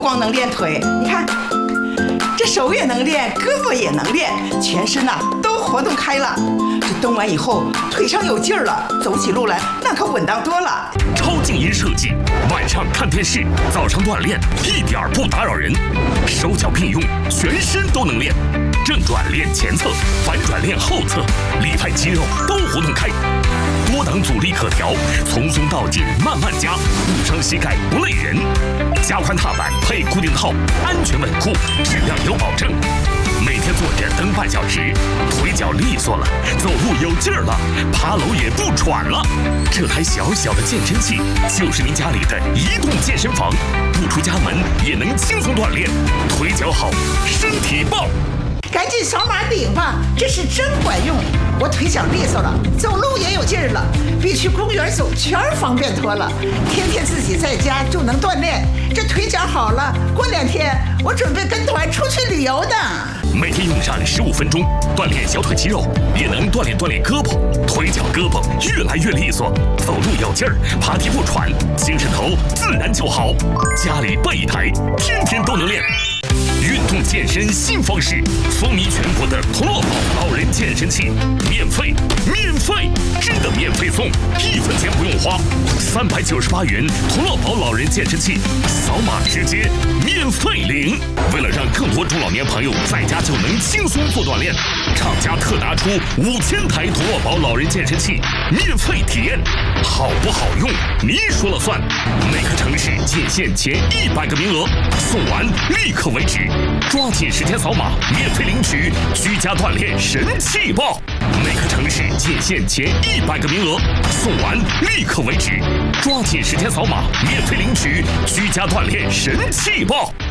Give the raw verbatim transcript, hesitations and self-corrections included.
光能练腿，你看，这手也能练，胳膊也能练，全身呐、啊、都活动开了。这蹬完以后，腿上有劲儿了，走起路来那可稳当多了。 超静音设计，晚上看电视，早上锻炼，一点不打扰人。手脚并用，全身都能练。正转练前侧，反转练后侧，里外肌肉都活动开。多档阻力可调，从松到紧慢慢加，不伤膝盖不累人。加宽踏板配固定套，安全稳固，质量有保证。每天坐着蹬半小时，腿脚利索了，走路有劲儿了，爬楼也不喘了。这台小小的健身器就是您家里的移动健身房，不出家门也能轻松锻炼，腿脚好，身体棒。 赶紧扫码顶吧，这是真管用！我腿脚利索了，走路也有劲儿了，比去公园走圈方便多了。天天自己在家就能锻炼，这腿脚好了，过两天我准备跟团出去旅游的。 每天用上十五分钟，锻炼小腿肌肉，也能锻炼锻炼胳膊，腿脚胳膊越来越利索，走路有劲儿，爬地不喘，精神头自然就好。家里备一台，天天都能练。运动健身新方式，风靡全国的同乐宝老人健身器，免费，免费，真的免费送，一分钱不用花，三百九十八元同乐宝老人健身器，扫码直接免费领。为了让更多中老年朋友在家就能轻松做锻炼，厂家特拿出五千台同乐宝老人健身器免费体验，好不好用您说了算。每个城市仅限前一百个名额，送完立刻为止。抓紧时间扫码，免费领取居家锻炼神器吧！每个城市仅限前一百个名额，送完立刻为止。抓紧时间扫码，免费领取居家锻炼神器吧！